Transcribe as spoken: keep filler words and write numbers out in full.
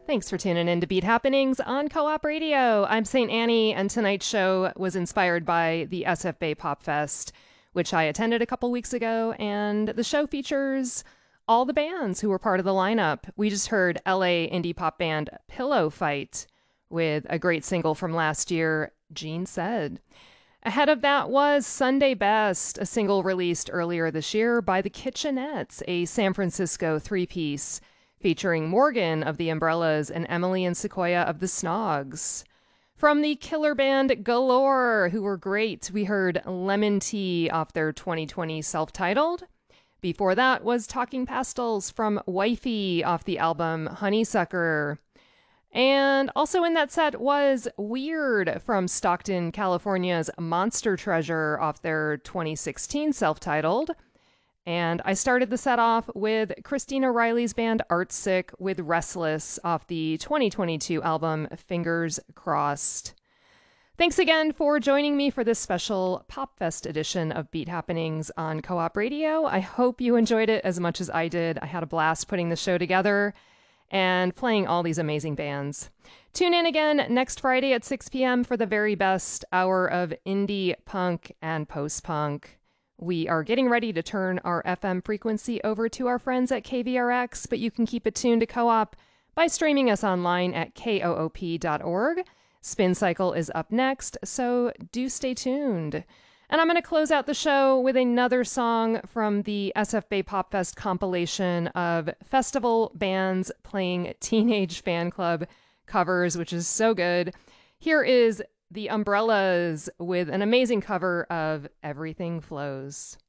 Thanks for tuning in to Beat Happenings on Co-op Radio. I'm Saint Annie, and tonight's show was inspired by the S F Bay Pop Fest, which I attended a couple weeks ago, and the show features all the bands who were part of the lineup. We just heard L A indie pop band Pillow Fight with a great single from last year, Gene Said. Ahead of that was Sunday Best, a single released earlier this year by the Kitchenettes, a San Francisco three-piece featuring Morgan of the Umbrellas and Emily and Sequoia of the Snogs. From the killer band Galore, who were great, we heard Lemon Tea off their twenty twenty self-titled. Before that was Talking Pastels from Wifey off the album Honeysucker. And also in that set was Weird from Stockton, California's Monster Treasure off their twenty sixteen self-titled. And I started the set off with Christina Riley's band Artsick with Restless off the twenty twenty-two album Fingers Crossed. Thanks again for joining me for this special PopFest edition of Beat Happenings on Co-op Radio. I hope you enjoyed it as much as I did. I had a blast putting the show together and playing all these amazing bands. Tune in again next Friday at six p.m. for the very best hour of indie punk and post-punk. We are getting ready to turn our F M frequency over to our friends at K V R X, but you can keep it tuned to Co-op by streaming us online at K O O P dot org. Spin Cycle is up next, so do stay tuned. And I'm going to close out the show with another song from the S F Bay Pop Fest compilation of festival bands playing Teenage Fan Club covers, which is so good. Here is The Umbrellas with an amazing cover of Everything Flows.